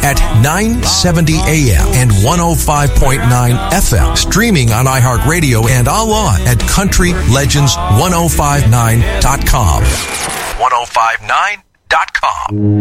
at 970 AM and 105.9 FM. Streaming on iHeartRadio and online at countrylegends1059.com. 1059.com.